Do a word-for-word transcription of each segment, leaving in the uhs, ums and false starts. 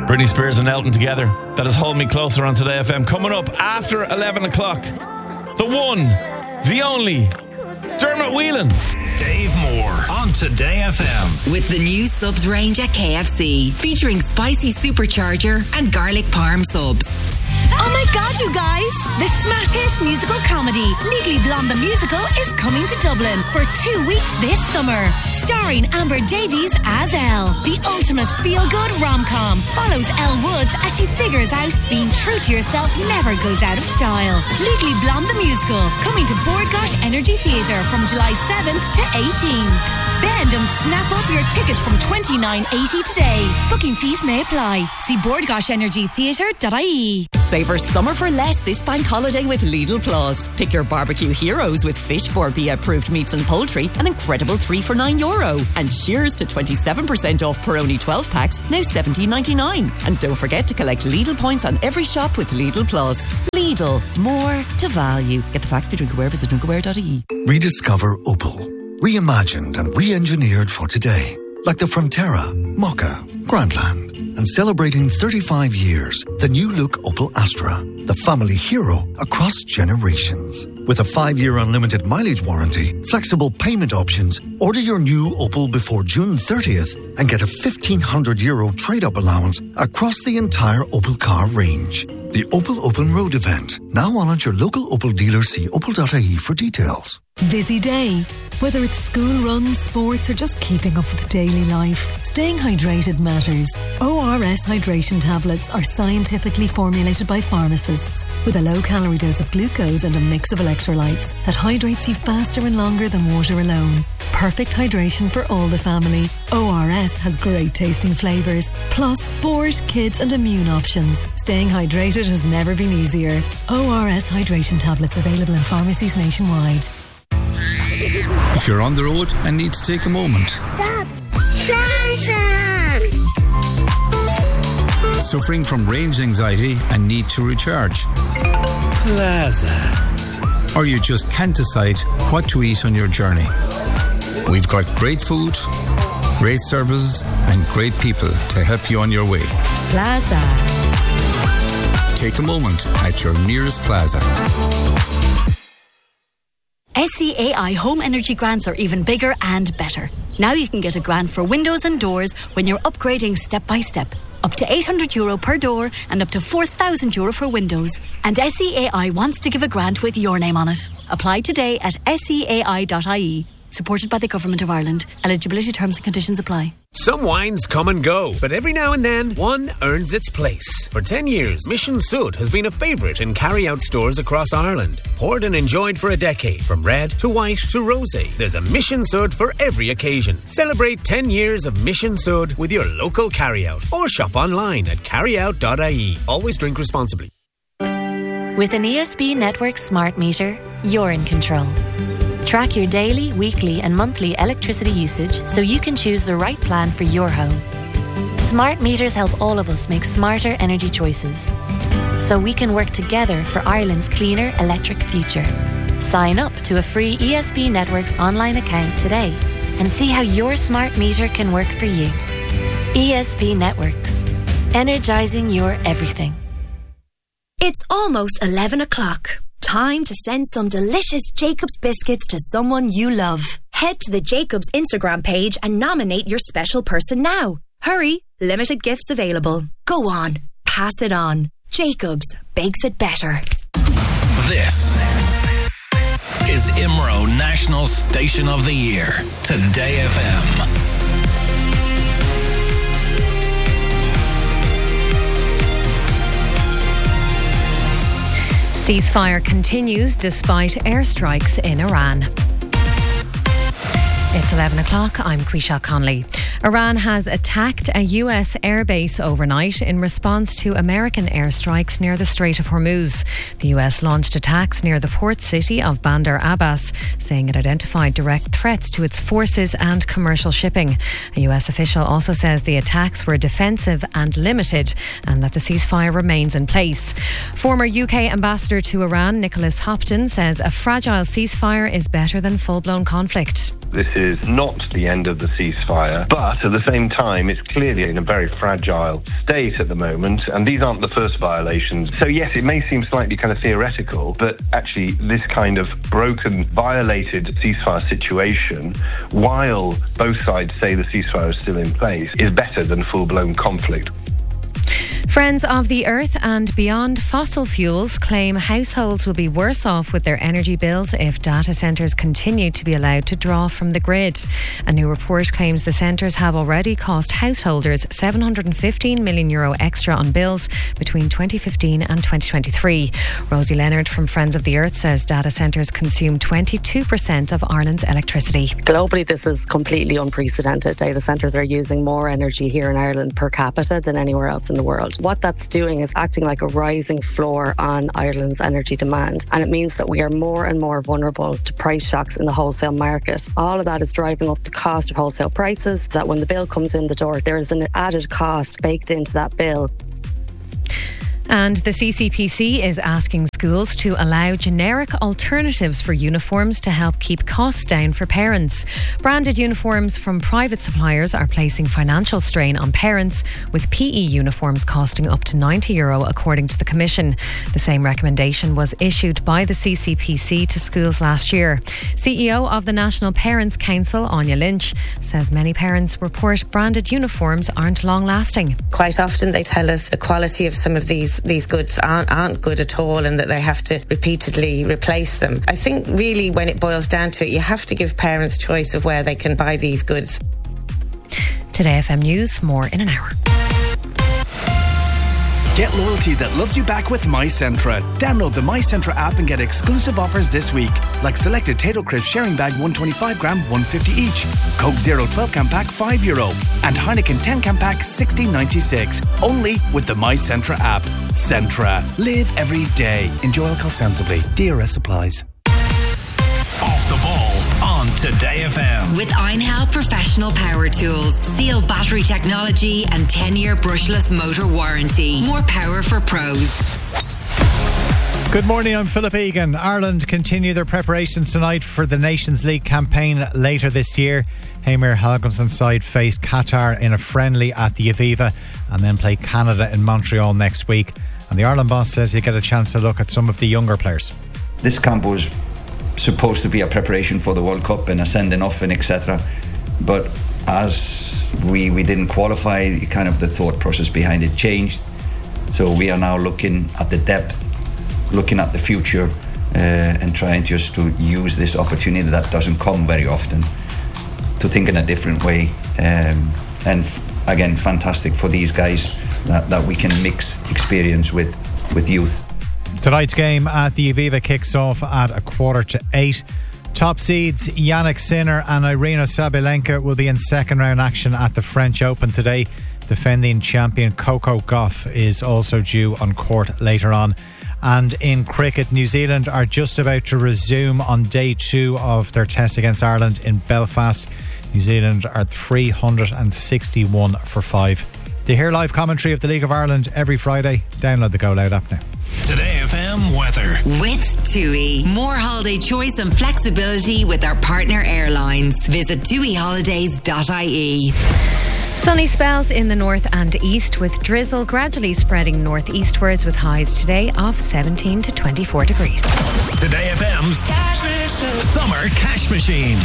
Britney Spears and Elton together. That is Hold Me Closer on Today F M. Coming up after eleven o'clock, the one, the only, Dermot Whelan. Dave Moore on Today F M. With the new subs range at K F C, featuring spicy supercharger and garlic parm subs. Oh my god, you guys! The smash hit musical comedy Legally Blonde the Musical is coming to Dublin for two weeks this summer. Starring Amber Davies as Elle. The ultimate feel-good rom-com follows Elle Woods as she figures out being true to yourself never goes out of style. Legally Blonde the Musical, coming to Bord Gáis Energy Theatre from July seventh to eighteenth. Bend and snap up your tickets from twenty-nine eighty today. Booking fees may apply. See bord gáis energy theatre dot I E. Savour summer for less this bank holiday with Lidl Plus. Pick your barbecue heroes with Fish Borbia approved meats and poultry, an incredible three for nine euro. And cheers to twenty-seven percent off Peroni twelve packs, now seventeen ninety-nine. And don't forget to collect Lidl points on every shop with Lidl Plus. Lidl, more to value. Get the facts, be drinkware, visit drinkware dot I E. Rediscover Opel. Reimagined and re-engineered for today. Like the Frontera, Mokka, Grandland. And celebrating thirty-five years, the new look Opel Astra. The family hero across generations. With a five-year unlimited mileage warranty, flexible payment options, order your new Opel before June thirtieth and get a fifteen hundred euro trade-up allowance across the entire Opel car range. The Opel Open Road event, now on at your local Opel dealer. See opel dot I E for details. Busy day. Whether it's school runs, sports or just keeping up with daily life, staying hydrated matters. O R S hydration tablets are scientifically formulated by pharmacists with a low-calorie dose of glucose and a mix of electrolytes that hydrates you faster and longer than water alone. Perfect hydration for all the family. O R S has great tasting flavours, plus sport, kids and immune options. Staying hydrated has never been easier. O R S hydration tablets available in pharmacies nationwide. If you're on the road and need to take a moment. Stop! Plaza! Suffering from range anxiety and need to recharge. Plaza. Or you just can't decide what to eat on your journey. We've got great food, great services and great people to help you on your way. Plaza. Take a moment at your nearest Plaza. S C A I home energy grants are even bigger and better. Now you can get a grant for windows and doors when you're upgrading step by step. Up to eight hundred euro per door and up to four thousand euro for windows. And S C A I wants to give a grant with your name on it. Apply today at S C A I dot I E. Supported by the Government of Ireland. Eligibility terms and conditions apply. Some wines come and go, but every now and then, one earns its place. For ten years, Mission Sud has bine a favourite in carry-out stores across Ireland. Poured and enjoyed for a decade, from red to white to rosé. There's a Mission Sud for every occasion. Celebrate ten years of Mission Sud with your local carry-out. Or shop online at carry out dot I E. Always drink responsibly. With an E S B Network smart meter, you're in control. Track your daily, weekly and monthly electricity usage so you can choose the right plan for your home. Smart meters help all of us make smarter energy choices so we can work together for Ireland's cleaner electric future. Sign up to a free E S B Networks online account today and see how your smart meter can work for you. E S B Networks. Energising your everything. It's almost eleven o'clock. Time to send some delicious Jacobs biscuits to someone you love. Head to the Jacobs Instagram page and nominate your special person now. Hurry, limited gifts available. Go on, pass it on. Jacobs bakes it better. This is I M R O National Station of the Year. Today F M. Ceasefire continues despite airstrikes in Iran. It's eleven o'clock, I'm Quisha Conley. Iran has attacked a U S airbase overnight in response to American airstrikes near the Strait of Hormuz. The U S launched attacks near the port city of Bandar Abbas, saying it identified direct threats to its forces and commercial shipping. A U S official also says the attacks were defensive and limited and that the ceasefire remains in place. Former U K ambassador to Iran, Nicholas Hopton, says a fragile ceasefire is better than full-blown conflict. This is not the end of the ceasefire, but at the same time, it's clearly in a very fragile state at the moment, and these aren't the first violations. So yes, it may seem slightly kind of theoretical, but actually this kind of broken, violated ceasefire situation, while both sides say the ceasefire is still in place, is better than full-blown conflict. Friends of the Earth and Beyond Fossil Fuels claim households will be worse off with their energy bills if data centres continue to be allowed to draw from the grid. A new report claims the centres have already cost householders seven hundred fifteen million euro extra on bills between twenty fifteen and twenty twenty-three. Rosie Leonard from Friends of the Earth says data centres consume twenty-two percent of Ireland's electricity. Globally, this is completely unprecedented. Data centres are using more energy here in Ireland per capita than anywhere else in the world. What that's doing is acting like a rising floor on Ireland's energy demand, and it means that we are more and more vulnerable to price shocks in the wholesale market. All of that is driving up the cost of wholesale prices, that when the bill comes in the door, there is an added cost baked into that bill. And the C C P C is asking schools to allow generic alternatives for uniforms to help keep costs down for parents. Branded uniforms from private suppliers are placing financial strain on parents, with P E uniforms costing up to ninety euro according to the Commission. The same recommendation was issued by the C C P C to schools last year. C E O of the National Parents Council, Anya Lynch, says many parents report branded uniforms aren't long lasting. Quite often they tell us the quality of some of these these goods aren't, aren't good at all, and that they have to repeatedly replace them. I think really when it boils down to it, you have to give parents choice of where they can buy these goods. Today F M News, more in an hour. Get loyalty that loves you back with MyCentra. Download the MyCentra app and get exclusive offers this week, like selected Tato Crisp sharing bag one twenty-five gram, one fifty each, Coke Zero twelve can pack five euro, and Heineken ten can pack sixteen ninety-six. Only with the MyCentra app. Centra. Live every day. Enjoy alcohol sensibly. D R S applies. Off the ball on Today F M. With Einhell Professional Power Tools. Seal battery technology and ten-year brushless motor warranty. More power for pros. Good morning, I'm Philip Egan. Ireland continue their preparations tonight for the Nations League campaign later this year. Heimir Hallgrimsson's side face Qatar in a friendly at the Aviva and then play Canada in Montreal next week. And the Ireland boss says he'll get a chance to look at some of the younger players. This camp was supposed to be a preparation for the World Cup and a sending off and et cetera. But as we we didn't qualify, kind of the thought process behind it changed. So we are now looking at the depth, looking at the future, uh, and trying just to use this opportunity that doesn't come very often to think in a different way. Um, and f- again, fantastic for these guys that, that we can mix experience with, with youth. Tonight's game at the Aviva kicks off at a quarter to eight. Top seeds Yannick Sinner and Irina Sabalenka will be in second round action at the French Open today. Defending champion Coco Gauff is also due on court later on. And in cricket, New Zealand are just about to resume on day two of their test against Ireland in Belfast. New Zealand are three hundred sixty-one for five. To hear live commentary of the League of Ireland every Friday, download the Go Loud app now. Today F M weather. With TUI. More holiday choice and flexibility with our partner airlines. Visit T U I holidays dot I E. Sunny spells in the north and east, with drizzle gradually spreading northeastwards, with highs today of seventeen to twenty-four degrees. Today F M's Summer Cash Machine.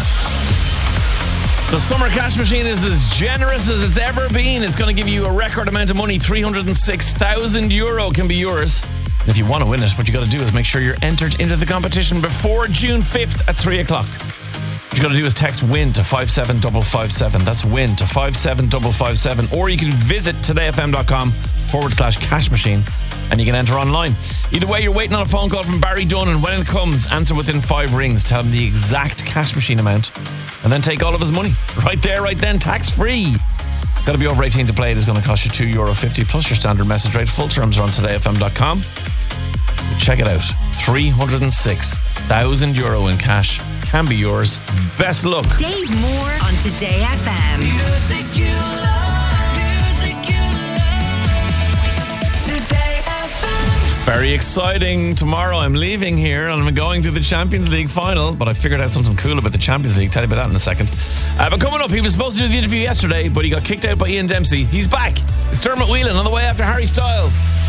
The Summer Cash Machine is as generous as it's ever been. It's going to give you a record amount of money. three hundred six thousand euro can be yours. And if you want to win it, what you got to do is make sure you're entered into the competition before June fifth at three o'clock. What you got to do is text WIN to five seven five five seven. That's WIN to five seven five five seven. Or you can visit todayfm.com forward slash cash machine and you can enter online. Either way, you're waiting on a phone call from Barry Dunn, and when it comes, answer within five rings. Tell him the exact cash machine amount and then take all of his money. Right there, right then, tax free. Got to be over eighteen to play. It is going to cost you two euro fifty plus your standard message rate. Full terms are on today f m dot com. Check it out. three hundred six thousand euro in cash can be yours. Best luck. Dave Moore on Today F M. Music you love, music you love. Today F M. Very exciting. Tomorrow I'm leaving here and I'm going to the Champions League final, but I figured out something cool about the Champions League. Tell you about that in a second. Uh, but coming up, he was supposed to do the interview yesterday, but he got kicked out by Ian Dempsey. He's back. It's Dermot Whelan on the way after Harry Styles.